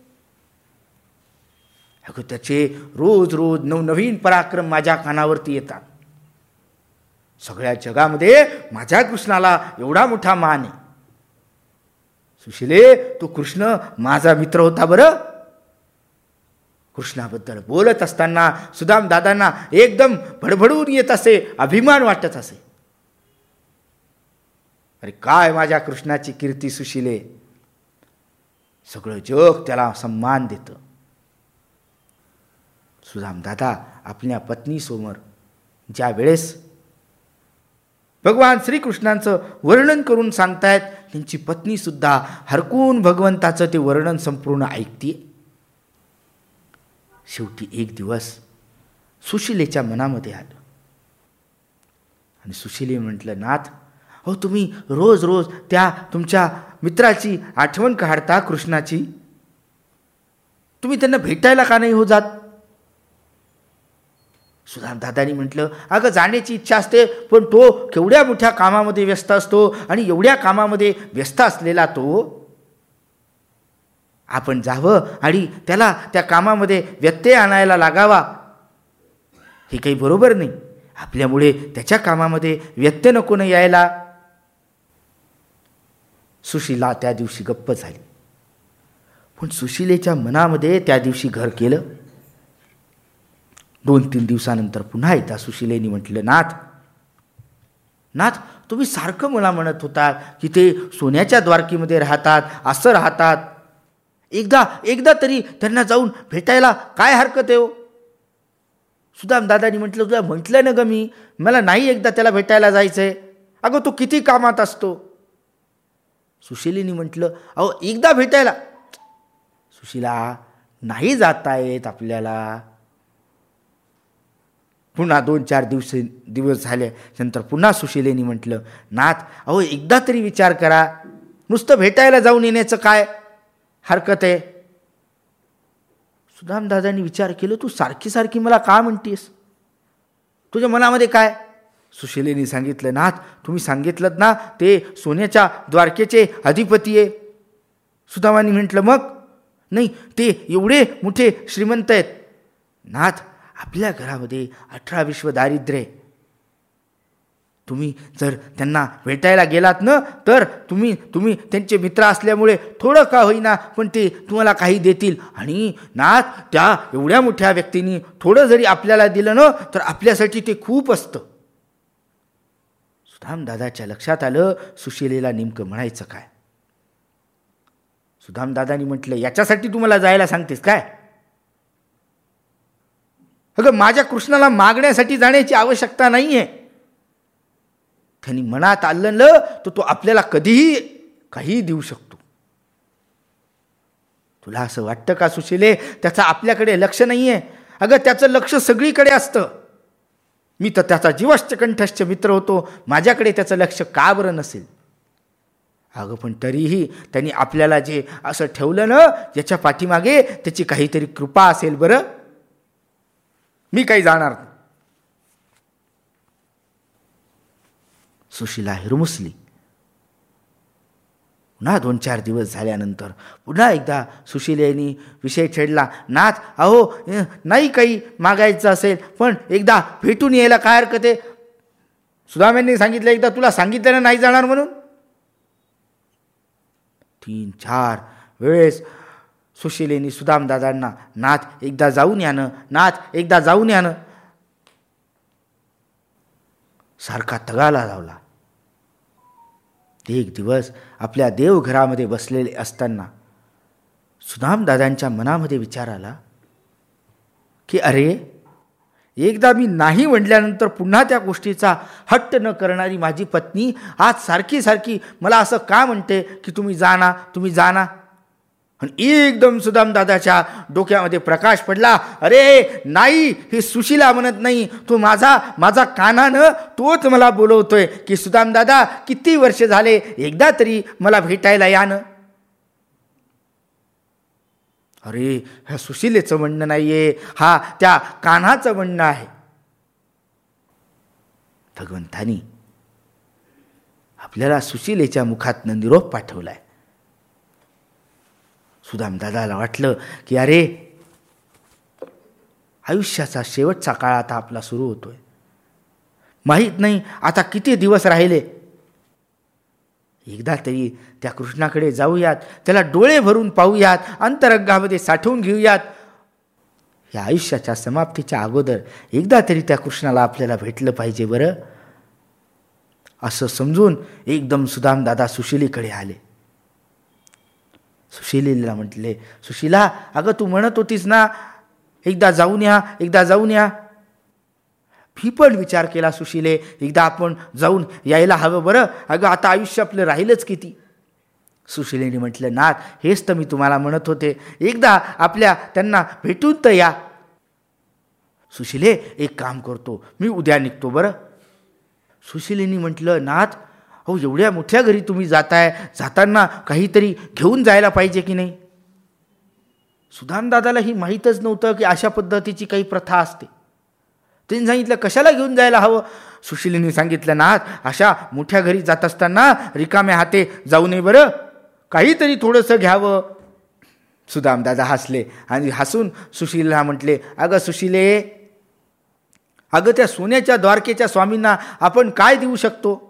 अगं त्याचे रोज रोज नवनवीन पराक्रम माझ्या कानावरती येतात. सगळ्या जगामध्ये माझ्या कृष्णाला एवढा मोठा मान आहे. सुशिले तो कृष्ण माझा मित्र होता बरं. कृष्णाबद्दल बोलत असताना सुदामदादांना एकदम भडभडून येत असे, अभिमान वाटत असे. अरे काय माझ्या कृष्णाची कीर्ती सुशिले, सगळं जग त्याला सन्मान देतं. सुदामदादा आपल्या पत्नीसमोर ज्या वेळेस भगवान श्रीकृष्णांचं वर्णन करून सांगतायत, त्यांची पत्नी सुद्धा हरकून भगवंताचं ते वर्णन संपूर्ण ऐकते. शेवटी एक दिवस सुशिलेच्या मनामध्ये आलं आणि सुशिले म्हटलं, नाथ अहो तुम्ही रोज रोज त्या तुमच्या मित्राची आठवण काढता कृष्णाची, तुम्ही त्यांना भेटायला का नाही हो जात. सुदामदादांनी म्हटलं, अगं जाण्याची इच्छा असते, पण तो केवढ्या मोठ्या कामामध्ये व्यस्त असतो आणि एवढ्या कामामध्ये व्यस्त असलेला तो, आपण जावं आणि त्याला त्या कामामध्ये व्यत्यय आणायला लागावा हे काही बरोबर नाही. आपल्यामुळे त्याच्या कामामध्ये व्यत्यय नको न यायला. सुशीला त्या दिवशी गप्प झाली. पण सुशिलेच्या मनामध्ये त्या दिवशी घर केलं. दोन तीन दिवसानंतर पुन्हा एकदा सुशिलेनी म्हटलं, नाथ नाथ तुम्ही सारखं मला म्हणत होता की ते सोन्याच्या द्वारकेमध्ये राहतात, असं राहतात. एकदा एकदा तरी त्यांना जाऊन भेटायला काय हरकत आहे हो. सुदामदादांनी म्हटलं, तुला म्हटलं ना ग मी, मला नाही एकदा त्याला भेटायला जायचंय. अगं तो किती कामात असतो. सुशिलेनी म्हटलं, अहो एकदा भेटायला. सुशिला नाही जाता येत आपल्याला. पुन्हा दोन चार दिवस दिवस झाले नंतर पुन्हा सुशिलेनी म्हटलं, नाथ अहो एकदा तरी विचार करा, नुसतं भेटायला जाऊन येण्याचं काय हरकत आहे. सुदामदादांनी विचार केलं, तू सारखी सारखी मला का म्हणतेस, तुझ्या मनामध्ये काय. सुशिलेनी सांगितलं, नाथ तुम्ही सांगितलं ना ते सोन्याच्या द्वारकेचे अधिपती आहे. सुदामानी म्हटलं, मग नाही ते एवढे मोठे श्रीमंत आहेत. नाथ आपल्या घरामध्ये अठरा विश्व दारिद्र्य. तुम्ही जर त्यांना भेटायला गेलात ना तर तुम्ही तुम्ही त्यांचे मित्र असल्यामुळे थोडं का होईना पण ते तुम्हाला काही देतील. आणि नाथ त्या एवढ्या मोठ्या व्यक्तींनी थोडं जरी आपल्याला दिलं ना तर आपल्यासाठी ते खूप असतं. सुदामदादाच्या लक्षात आलं सुशिलेला नेमकं म्हणायचं काय. सुदामदादांनी म्हटलं, याच्यासाठी तुम्हाला जायला सांगतेस काय. अगं माझ्या कृष्णाला मागण्यासाठी जाण्याची आवश्यकता नाही आहे. त्यांनी मनात आणलं तर तो आपल्याला कधीही काही देऊ शकतो. तुला असं वाटतं का सुशिले त्याचं आपल्याकडे लक्ष नाही आहे. अगं त्याचं लक्ष सगळीकडे असतं. मी तर त्याचा जीवश्च कंठश्च मित्र होतो, माझ्याकडे त्याचं लक्ष का बरं नसेल? अगं पण तरीही त्यांनी आपल्याला जे असं ठेवलं ना, याच्या पाठीमागे त्याची काहीतरी कृपा असेल बरं. मी काही जाणार नाही. सुशीला हिरमुसली. पुन्हा दोन चार दिवस झाल्यानंतर पुन्हा एकदा सुशीलेनी विषय छेडला. नाथ, अहो नाही काही मागायचं असेल पण एकदा भेटून यायला काय हरकत आहे? सुदामांनी सांगितलं एकदा तुला सांगितलं नाही जाणार म्हणून. तीन चार वेळेस सुशीलेनी सुदामदादांना नाथ एकदा जाऊन यानं, नाथ एकदा जाऊन यानं सारखा तगाला लावला. एक दिवस आपल्या देवघरामध्ये बसलेले असताना सुदामदादांच्या मनामध्ये विचार आला की अरे, एकदा मी नाही म्हटल्यानंतर पुन्हा त्या गोष्टीचा हट्ट न करणारी माझी पत्नी आज सारखी सारखी मला असं का म्हणते की तुम्ही जाना तुम्ही जाना. आणि एकदम सुदामदादाच्या डोक्यामध्ये प्रकाश पडला. अरे नाही, हे सुशीला म्हणत नाही, तो माझा माझा कानानं तोच मला बोलवतोय की सुदामदादा किती वर्ष झाले, एकदा तरी मला भेटायला यानं. अरे, ह्या सुशीलेचं म्हणणं नाहीये, हा त्या कान्हाचं म्हणणं आहे. भगवंतानी आपल्याला सुशीलेच्या मुखातनं निरोप पाठवलाय. सुदामदादाला वाटलं की अरे, आयुष्याचा शेवटचा काळ आता आपला सुरू होतोय. माहीत नाही आता किती दिवस राहिले. एकदा तरी त्या कृष्णाकडे जाऊयात, त्याला डोळे भरून पाहूयात, अंतरंगामध्ये साठवून घेऊयात. या आयुष्याच्या समाप्तीच्या अगोदर एकदा तरी त्या कृष्णाला आपल्याला भेटलं पाहिजे बरं. असं समजून एकदम सुदामदादा सुशीलीकडे आले. सुशीलेला म्हटले, सुशीला, अगं तू म्हणत होतीस ना एकदा जाऊन या एकदा जाऊन या. मी पण विचार केला सुशीले, एकदा आपण जाऊन यायला हवं बरं. अगं आता आयुष्य आपलं राहिलंच किती. सुशीलेने म्हटलं, नाथ, हेच तर मी तुम्हाला म्हणत होते, एकदा आपल्या त्यांना भेटून तर या. सुशीले, एक काम करतो, मी उद्या निघतो बरं. सुशीलेने म्हटलं, नाथ, अहो एवढ्या मोठ्या घरी तुम्ही जाताय, जाताना काहीतरी घेऊन जायला पाहिजे की नाही. सुदामदादाला ही माहीतच नव्हतं की अशा पद्धतीची काही प्रथा असते. त्यांनी सांगितलं, कशाला घेऊन जायला हवं. सुशीलेने सांगितलं, नाथ, अशा मोठ्या घरी जात असताना रिकाम्या हाते जाऊ नये बरं, काहीतरी थोडंसं घ्यावं. सुदामदादा हसले आणि हसून सुशीलेला म्हटले, अगं सुशीले, अगं त्या सोन्याच्या द्वारकेच्या स्वामींना आपण काय देऊ शकतो.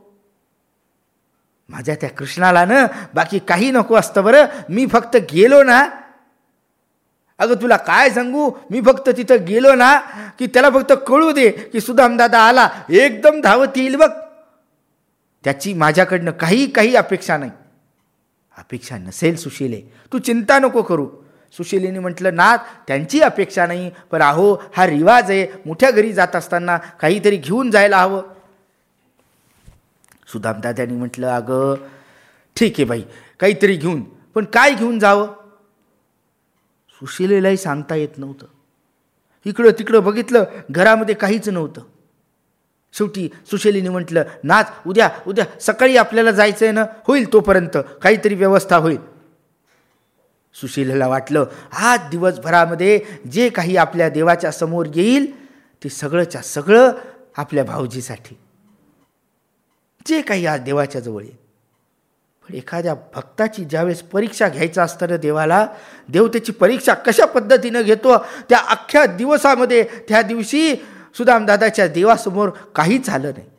माझ्या त्या कृष्णाला ना बाकी काही नको असतं बरं. मी फक्त गेलो ना, अगं तुला काय सांगू, मी फक्त तिथं गेलो ना की त्याला फक्त कळू दे की सुदामदादा आला, एकदम धावत येईल बघ. त्याची माझ्याकडनं काही काही अपेक्षा नाही. अपेक्षा नसेल सुशीले, तू चिंता नको करू. सुशीलेने म्हटलं, नाथ, त्यांची अपेक्षा नाही, पण अहो हा रिवाज आहे, मोठ्या घरी जात असताना काहीतरी घेऊन जायला हवं. सुदामदादांनी म्हटलं, अगं ठीक आहे बाई, काहीतरी घेऊन, पण काय घेऊन जावं. सुशीलेलाही सांगता येत नव्हतं. इकडं तिकडं बघितलं, घरामध्ये काहीच नव्हतं. शेवटी सुशीलेने म्हटलं, नाथ, उद्या उद्या सकाळी आपल्याला जायचं आहे ना, होईल तोपर्यंत काहीतरी व्यवस्था होईल. सुशीलेला वाटलं, आज दिवसभरामध्ये जे काही आपल्या देवाच्या समोर येईल ते सगळंच्या सगळं आपल्या भाऊजीसाठी, जे काही आज देवाच्या जवळ येईल. पण एखाद्या भक्ताची ज्यावेळेस परीक्षा घ्यायचा असताना देवाला, देव त्याची परीक्षा कशा पद्धतीनं घेतो, त्या अख्ख्या दिवसामध्ये त्या दिवशी सुदामदादाच्या देवासमोर काहीच आलं नाही.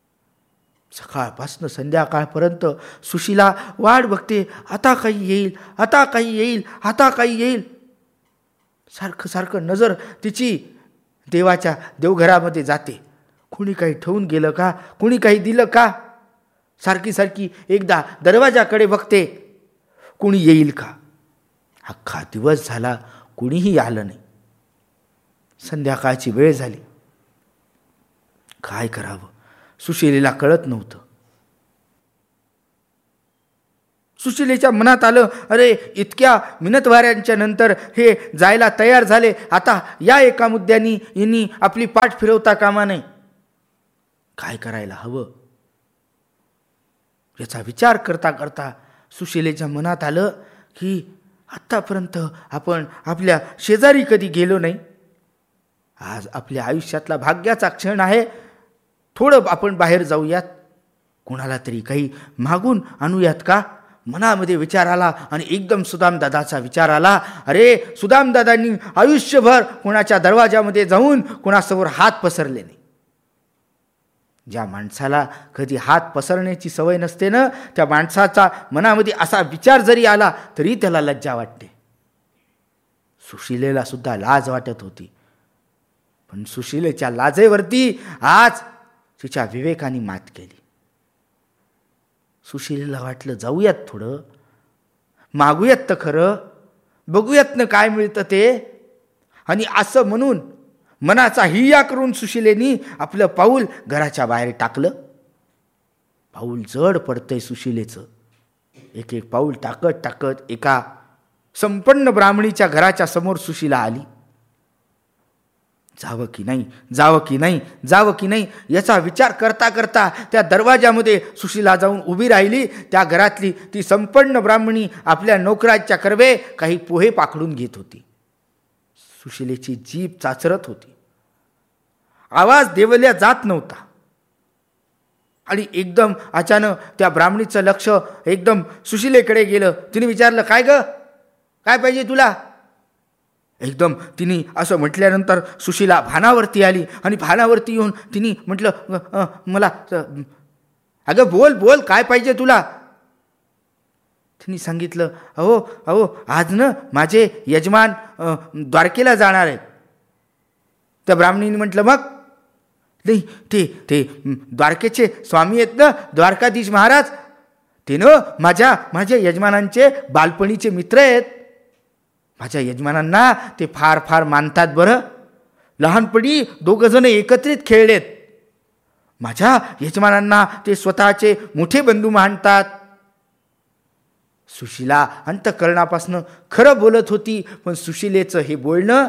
सकाळपासून संध्याकाळपर्यंत सुशीला वाट बघते, आता काही येईल, आता काही येईल, आता काही येईल. सारखं सारखं नजर तिची देवाच्या देवघरामध्ये जाते. कुणी काही ठेवून गेलं का, कुणी काही दिलं का. सारखी सारखी एकदा दरवाजाकडे बघते, कुणी येईल का. अख्खा दिवस झाला, कुणीही आलं नाही. संध्याकाळची वेळ झाली. काय करावं सुशीलेला कळत नव्हतं. सुशिलेच्या मनात आलं, अरे इतक्या मिनतवाऱ्यांच्या नंतर हे जायला तयार झाले, आता या एका मुद्द्यानी यांनी आपली पाठ फिरवता कामा नये. काय करायला हवं याचा विचार करता करता सुशिलेच्या मनात आलं की आत्तापर्यंत आपण आपल्या शेजारी कधी गेलो नाही. आज आपल्या आयुष्यातला भाग्याचा क्षण आहे. थोडं आपण बाहेर जाऊयात, कोणाला तरी काही मागून आणूयात का. मनामध्ये विचार आला आणि एकदम सुदामदादाचा विचार आला. अरे सुदामदादांनी आयुष्यभर कोणाच्या दरवाजामध्ये जाऊन कोणासमोर हात पसरले नाही. ज्या माणसाला कधी हात पसरण्याची सवय नसते ना, त्या माणसाचा मनामध्ये असा विचार जरी आला तरी त्याला लज्जा वाटते. सुशिलेला सुद्धा लाज वाटत होती, पण सुशिलेच्या लाजेवरती आज तिच्या विवेकाने मात केली. सुशिलेला वाटलं जाऊयात, थोडं मागूयात तर खरं, बघूयात ना काय मिळतं ते. आणि असं म्हणून मनाचा हिया करून सुशिलेनी आपलं पाऊल घराच्या बाहेर टाकलं. पाऊल जड पडतंय सुशिलेचं. एक एक पाऊल टाकत टाकत एका संपन्न ब्राह्मणीच्या घराच्या समोर सुशिला आली. जावं की नाही, जावं की नाही, जावं की नाही याचा विचार करता करता त्या दरवाजामध्ये सुशिला जाऊन उभी राहिली. त्या घरातली ती संपन्न ब्राह्मणी आपल्या नोकराच्या कर्वे काही पोहे पाखडून घेत होती. सुशिलेची जीभ चाचरत होती, आवाज देवल्या जात नव्हता. आणि एकदम अचानक त्या ब्राह्मणीचं लक्ष एकदम सुशिलेकडे गेलं. तिने विचारलं, काय ग, काय पाहिजे तुला. एकदम तिने असं म्हटल्यानंतर सुशिला भानावरती आली आणि भानावरती येऊन तिने म्हटलं, मला अगं बोल बोल काय पाहिजे तुला. तिने सांगितलं, अहो अहो आज ना माझे यजमान द्वारकेला जाणार आहेत. त्या ब्राह्मणीने म्हटलं, मग. नाही ते ते द्वारकेचे स्वामी आहेत ना, द्वारकाधीश महाराज, ते न माझ्या माझ्या यजमानांचे बालपणीचे मित्र आहेत. माझ्या यजमानांना ते फार फार मानतात बरं. लहानपणी दोघं जण एकत्रित खेळलेत. माझ्या यजमानांना ते स्वतःचे मोठे बंधू मानतात. सुशिला अंतःकरणापासून खरं बोलत होती, पण सुशिलेचं हे बोलणं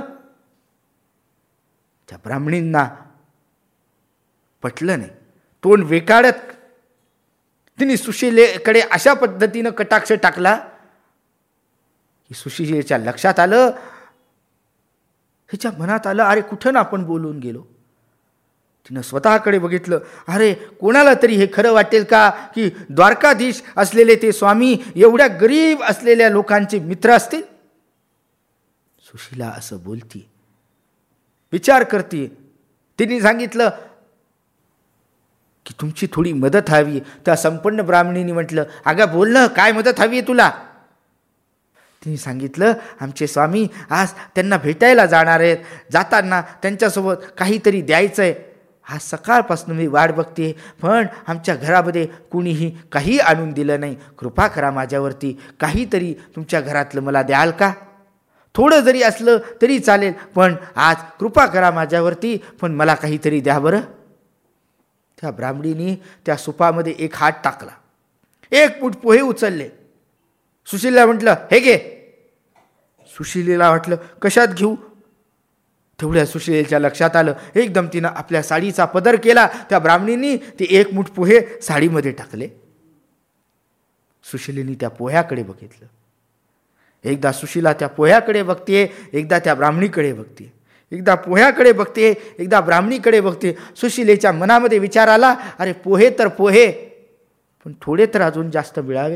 त्या ब्राह्मणींना पटलं नाही. तोंड वेकाळत तिने सुशिलेकडे अशा पद्धतीनं कटाक्ष टाकला की सुशिलेच्या लक्षात आलं, हिच्या मनात आलं, अरे कुठं ना आपण बोलून गेलो. तिनं स्वतःकडे बघितलं, अरे कोणाला तरी हे खरं वाटेल का की द्वारकाधीश असलेले ते स्वामी एवढ्या गरीब असलेल्या लोकांचे मित्र असतील. सुशिला असं बोलती, विचार करते. तिने सांगितलं की तुमची थोडी मदत हवी. त्या संपन्न ब्राह्मणीने म्हटलं, अगं बोल ना, काय मदत हवी आहे तुला. तिने सांगितलं, आमचे स्वामी आज त्यांना भेटायला जाणार आहेत, जाताना त्यांच्यासोबत काहीतरी द्यायचं आहे. आज सकाळपासून मी वाट बघते, पण आमच्या घरामध्ये कुणीही काही आणून दिलं नाही. कृपा करा माझ्यावरती, काहीतरी तुमच्या घरातलं मला द्याल का. थोडं जरी असलं तरी चालेल, पण आज कृपा करा माझ्यावरती, पण मला काहीतरी द्या बरं. त्या ब्राह्मणीने त्या सुपामध्ये एक हात टाकला, एक पूट पोहे उचलले. सुशिलेला म्हटलं, हे घे. सुशिलेला वाटलं कशात घेऊ. तेवढ्या सुशिलेच्या लक्षात आलं, एकदम तिनं आपल्या साडीचा पदर केला. त्या ब्राह्मणींनी ते एक मूठ पोहे साडीमध्ये टाकले. सुशिलेनी त्या पोह्याकडे बघितलं. एकदा सुशिला त्या पोह्याकडे बघते, एकदा त्या ब्राह्मणीकडे बघते. एकदा पोह्याकडे बघते, एकदा ब्राह्मणीकडे बघते. सुशिलेच्या मनामध्ये विचार आला, अरे पोहे तर पोहे, पण थोडे तर अजून जास्त मिळावेत.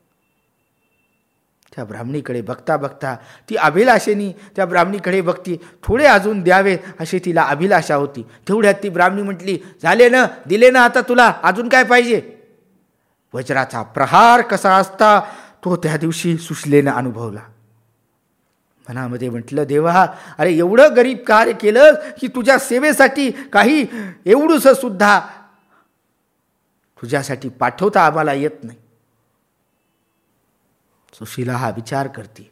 त्या ब्राह्मणीकडे बघता बघता ती अभिलाषेनी त्या ब्राह्मणीकडे बघती, थोडे अजून द्यावे अशी तिला अभिलाषा होती. तेवढ्यात ती ब्राह्मणी म्हटली, झाले ना, दिले ना, आता तुला अजून काय पाहिजे. वज्राचा प्रहार कसा असता तो त्या दिवशी सुशिलेनं अनुभवला. मनामध्ये म्हटलं, देवा, अरे एवढं गरीब कार्य केलं की तुझ्या सेवेसाठी काही एवढूस सुद्धा तुझ्यासाठी पाठवता आम्हाला येत नाही. सुशिला हा विचार करते.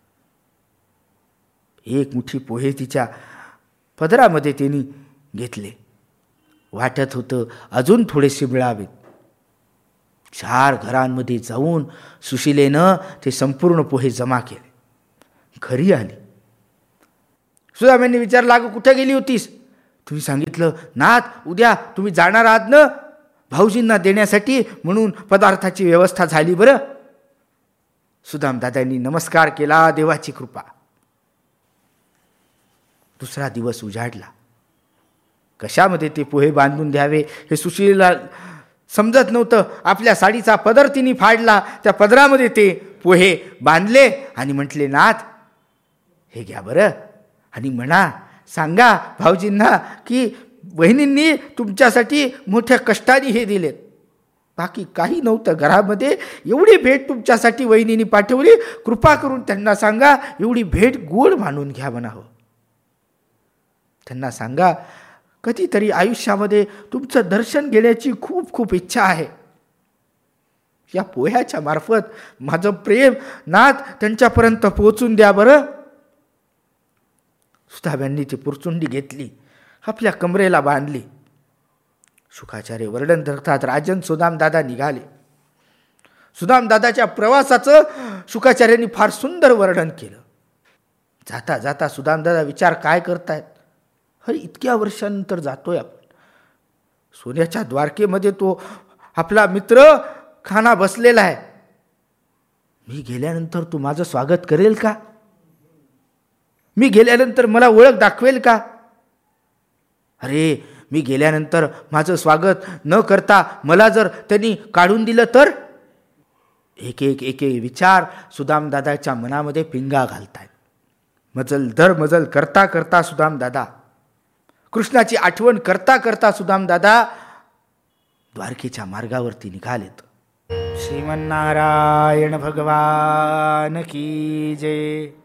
एक मुठी पोहे तिच्या पदरामध्ये तिने घेतले. वाटत होतं अजून थोडेसे मिळावेत. चार घरांमध्ये जाऊन सुशिलेनं ते संपूर्ण पोहे जमा केले. घरी आली. सुदामांनी विचारलं, अगं कुठे गेली होतीस? तुम्ही सांगितलं, नाथ उद्या तुम्ही जाणार आहात ना भाऊजींना देण्यासाठी, म्हणून पदार्थाची व्यवस्था झाली बरं. सुदाम दादांनी नमस्कार केला. देवाची कृपा. दुसरा दिवस उजाडला. कशामध्ये ते पोहे बांधून द्यावे हे सुशीलेला समजत नव्हतं. आपल्या साडीचा पदर तिने फाडला. त्या पदरामध्ये ते पोहे बांधले आणि म्हटले, नाथ हे घ्या बरं, आणि म्हणा सांगा भाऊजींना की बहिणींनी तुमच्यासाठी मोठ्या कष्टाने हे दिलेत. बाकी काही नव्हतं घरामध्ये. एवढी भेट तुमच्यासाठी वहिनींनी पाठवली. कृपा करून त्यांना सांगा एवढी भेट गोड मानून घ्या म्हणावं. त्यांना सांगा कधीतरी आयुष्यामध्ये तुमचं दर्शन घेण्याची खूप खूप इच्छा आहे. या पोह्याच्या मार्फत माझं प्रेम नाथ त्यांच्यापर्यंत पोहोचून द्या बरं. सुदामांनी ती पुरचुंडी घेतली, आपल्या कमरेला बांधली. शुकाचार्य वर्णन करतात, राजन सुदामदादा निघाले. सुदामदादाच्या प्रवासाचं शुकाचार्यांनी फार सुंदर वर्णन केलं. जाता जाता सुदामदादा विचार काय करतायत, अरे इतक्या वर्षांनंतर जातोय आपण. सोन्याच्या द्वारकेमध्ये तो आपला मित्र खाना बसलेला आहे. मी गेल्यानंतर तू माझं स्वागत करेल का? मी गेल्यानंतर मला ओळख दाखवेल का? अरे मी गेल्यानंतर माझं स्वागत न करता मला जर त्यांनी काढून दिलं तर? एक एक एक एक विचार सुदामदादाच्या मनामध्ये पिंगा घालतायत. मजल दर मजल करता करता सुदामदादा, कृष्णाची आठवण करता करता सुदामदादा द्वारकेच्या मार्गावरती निघालेत. श्रीमन्नारायण भगवान की जय.